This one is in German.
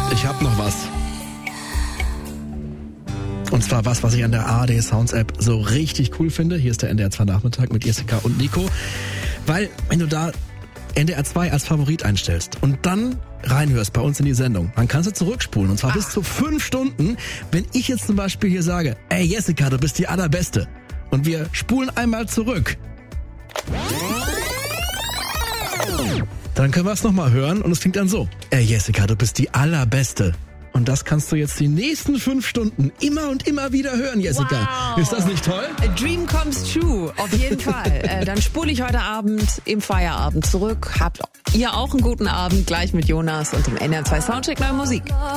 Ich hab noch was. Und zwar was ich an der ARD Sounds App so richtig cool finde. Hier ist der NDR 2 Nachmittag mit Jessica und Nico. Weil, wenn du da NDR 2 als Favorit einstellst und dann reinhörst bei uns in die Sendung, dann kannst du zurückspulen. Und zwar bis zu 5 Stunden. Wenn ich jetzt zum Beispiel hier sage, ey Jessica, du bist die Allerbeste. Und wir spulen einmal zurück. Dann können wir es nochmal hören und es klingt dann so. Ey Jessica, du bist die Allerbeste. Und das kannst du jetzt die nächsten 5 Stunden immer und immer wieder hören, Jessica. Wow. Ist das nicht toll? A dream comes true, auf jeden Fall. Dann spule ich heute Abend im Feierabend zurück. Habt ihr auch einen guten Abend, gleich mit Jonas und dem NDR 2 Soundcheck Neue Musik.